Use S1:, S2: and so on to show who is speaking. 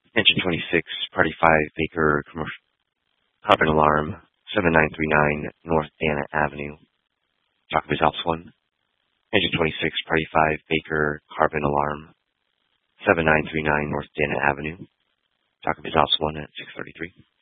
S1: Engine 26, Party 5, Baker, commercial, carbon alarm, 7939 North Dana Avenue, Jacoby's Alps 1. Engine 26, Party 5, Baker, carbon alarm, 7939 North Dana Avenue, Jacoby's Alps 1 at 633.